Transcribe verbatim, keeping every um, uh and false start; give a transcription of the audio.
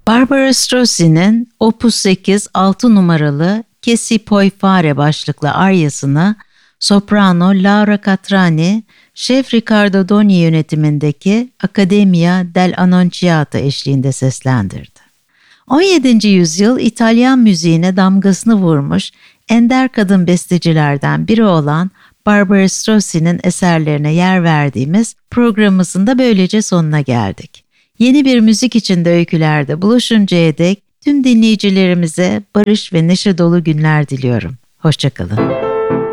Barbara Strozzi'nin Opus sekiz altı numaralı Che si puoi fare başlıklı aryasını soprano Laura Catrani, şef Riccardo Doni yönetimindeki Accademia del Annunziata eşliğinde seslendirdi. on yedinci yüzyıl İtalyan müziğine damgasını vurmuş ender kadın bestecilerden biri olan Barbara Strozzi'nin eserlerine yer verdiğimiz programımızın da böylece sonuna geldik. Yeni bir müzik içinde öykülerde buluşuncaya dek tüm dinleyicilerimize barış ve neşe dolu günler diliyorum. Hoşça kalın.